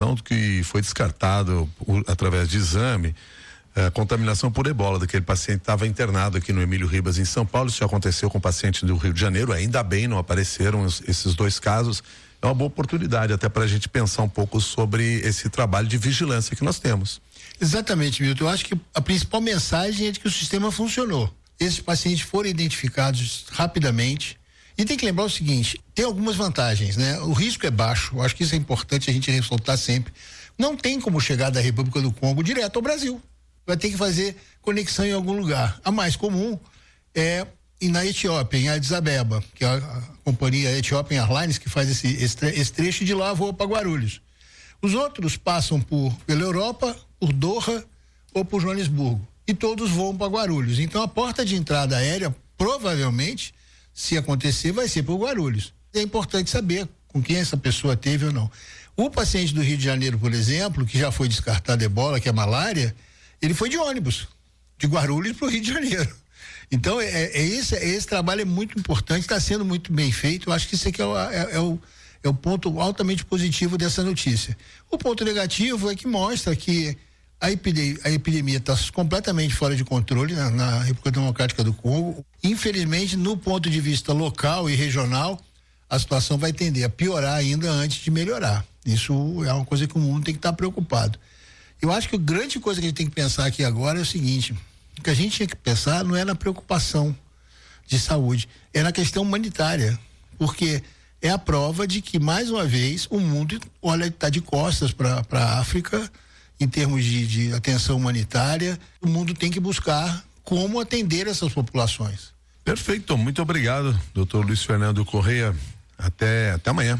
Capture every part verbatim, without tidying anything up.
informação que foi descartado por, através de exame a contaminação por ebola daquele paciente que estava internado aqui no Emílio Ribas, em São Paulo. Isso já aconteceu com paciente do Rio de Janeiro, ainda bem não apareceram os, esses dois casos. É uma boa oportunidade até para a gente pensar um pouco sobre esse trabalho de vigilância que nós temos. Exatamente, Milton. Eu acho que a principal mensagem é de que o sistema funcionou. Esses pacientes foram identificados rapidamente. E tem que lembrar o seguinte, tem algumas vantagens, né? O risco é baixo, eu acho que isso é importante a gente ressaltar sempre. Não tem como chegar da República do Congo direto ao Brasil. Vai ter que fazer conexão em algum lugar. A mais comum é na Etiópia, em Addis Abeba, que é a, a companhia Ethiopian Airlines que faz esse, esse, esse trecho, de lá voa para Guarulhos. Os outros passam por, pela Europa, por Doha ou por Joanesburgo. E todos voam para Guarulhos. Então a porta de entrada aérea, provavelmente, se acontecer, vai ser por Guarulhos. É importante saber com quem essa pessoa teve ou não. O paciente do Rio de Janeiro, por exemplo, que já foi descartado ebola, que é malária, ele foi de ônibus, de Guarulhos para o Rio de Janeiro. Então, é, é esse, é esse trabalho é muito importante, está sendo muito bem feito. Eu acho que isso aqui é, é, é, o, é o ponto altamente positivo dessa notícia. O ponto negativo é que mostra que a epidemia a epidemia está completamente fora de controle na, na República Democrática do Congo. Infelizmente, no ponto de vista local e regional, a situação vai tender a piorar ainda antes de melhorar. Isso é uma coisa que o mundo tem que estar preocupado. Eu acho que a grande coisa que a gente tem que pensar aqui agora é o seguinte: o que a gente tinha que pensar não é na preocupação de saúde, é na questão humanitária, porque é a prova de que, mais uma vez, o mundo, olha, está de costas para a África em termos de, de atenção humanitária. O mundo tem que buscar como atender essas populações. Perfeito, muito obrigado, doutor Luiz Fernando Correia. Até, até amanhã.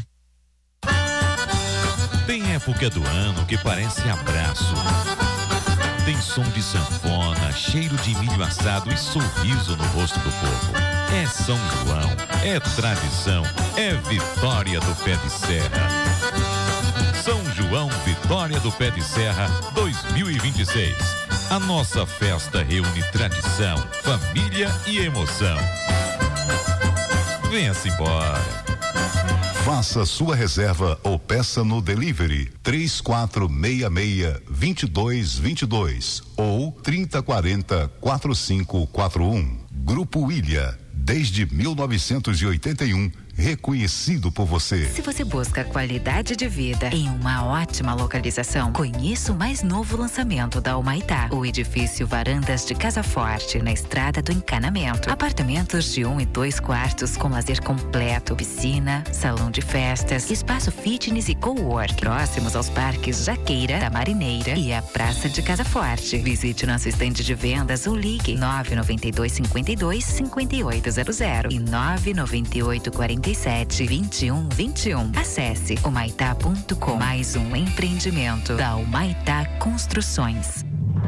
Tem época do ano que parece abraço. Tem som de sanfona, cheiro de milho assado e sorriso no rosto do povo. É São João, é tradição, é Vitória do Pé de Serra. São João Vitória do Pé de Serra dois mil e vinte e seis. A nossa festa reúne tradição, família e emoção. Venha-se embora. Faça sua reserva ou peça no delivery três quatro seis seis, dois dois dois dois ou trinta quarenta, quarenta e cinco quarenta e um. Grupo Ilha, desde mil novecentos e oitenta e um, reconhecido por você. Se você busca qualidade de vida em uma ótima localização, conheça o mais novo lançamento da Humaitá, o edifício Varandas de Casa Forte, na Estrada do Encanamento. Apartamentos de um e dois quartos com lazer completo, piscina, salão de festas, espaço fitness e co-work, próximos aos parques Jaqueira, da Marineira e a Praça de Casa Forte. Visite nosso estande de vendas ou ligue nove nove dois cinco dois, cinco oito zero zero e nove nove oito quatro sete, vinte e um, vinte e um. Acesse humaitá ponto com. Mais um empreendimento da Humaitá Construções.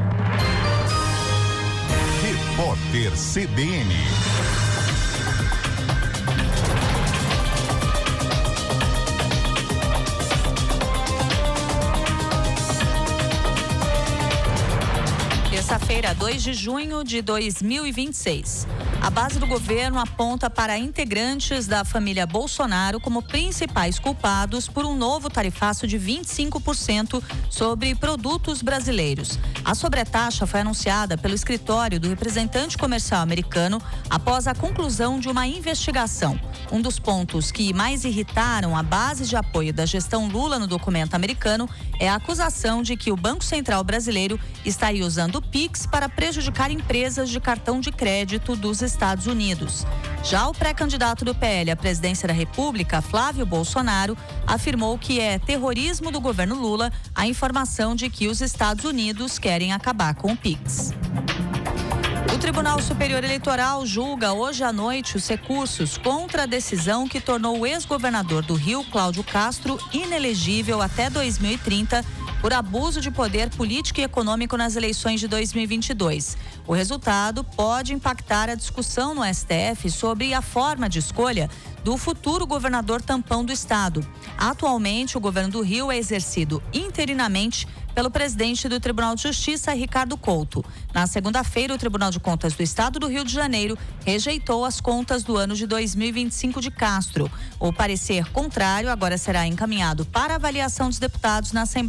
Repórter C B N. Terça-feira, dois de junho de dois mil e vinte e seis. A base do governo aponta para integrantes da família Bolsonaro como principais culpados por um novo tarifaço de vinte e cinco por cento sobre produtos brasileiros. A sobretaxa foi anunciada pelo escritório do representante comercial americano após a conclusão de uma investigação. Um dos pontos que mais irritaram a base de apoio da gestão Lula no documento americano é a acusação de que o Banco Central brasileiro estaria usando o Pix para prejudicar empresas de cartão de crédito dos Estados Unidos. Já o pré-candidato do P L à presidência da República, Flávio Bolsonaro, afirmou que é terrorismo do governo Lula a informação de que os Estados Unidos querem acabar com o Pix. O Tribunal Superior Eleitoral julga hoje à noite os recursos contra a decisão que tornou o ex-governador do Rio, Cláudio Castro, inelegível até dois mil e trinta por abuso de poder político e econômico nas eleições de dois mil e vinte e dois. O resultado pode impactar a discussão no S T F sobre a forma de escolha do futuro governador tampão do estado. Atualmente, o governo do Rio é exercido interinamente pelo presidente do Tribunal de Justiça, Ricardo Couto. Na segunda-feira, o Tribunal de Contas do Estado do Rio de Janeiro rejeitou as contas do ano de dois mil e vinte e cinco de Castro. O parecer contrário agora será encaminhado para avaliação dos deputados na Assembleia